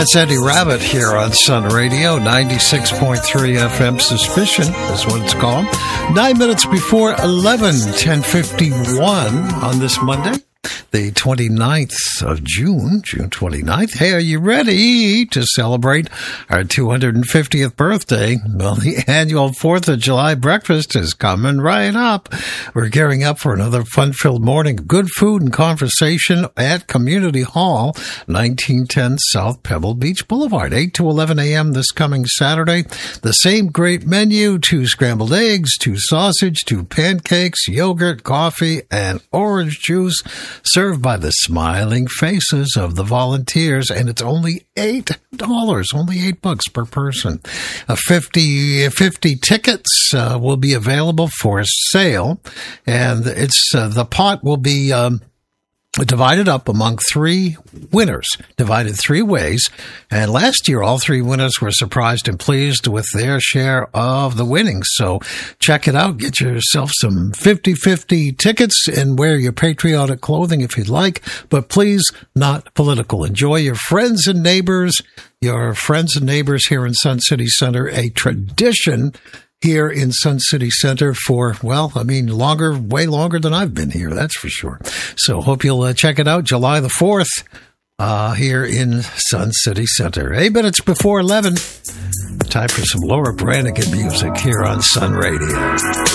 That's Eddie Rabbit here on Sun Radio, 96.3 FM. Suspicion is what it's called. 9 minutes before 11, 10:51 on this Monday, the 29th of June 29th. Hey, are you ready to celebrate our 250th birthday? Well, the annual 4th of July breakfast is coming right up. We're gearing up for another fun-filled morning of good food and conversation at Community Hall, 1910 South Pebble Beach Boulevard, 8 to 11 a.m. this coming Saturday. The same great menu, 2 scrambled eggs, 2 sausage, 2 pancakes, yogurt, coffee, and orange juice, served by the smiling faces of the volunteers, and it's only $8, only $8 per person. 50 tickets will be available for sale, and it's the pot will be divided up among 3 winners, divided 3 ways. And last year, all 3 winners were surprised and pleased with their share of the winnings. So check it out. Get yourself some 50-50 tickets and wear your patriotic clothing if you'd like, but please not political. Enjoy your friends and neighbors here in Sun City Center, a tradition here in Sun City Center for, way longer than I've been here, that's for sure. So hope you'll check it out, July the 4th, here in Sun City Center. 8 minutes before 11, time for some Laura Branigan music here on Sun Radio.